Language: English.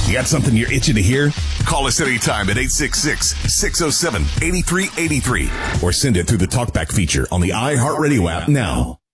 You got something you're itching to hear? Call us anytime at 866-607-8383. Or send it through the TalkBack feature on the iHeartRadio app now.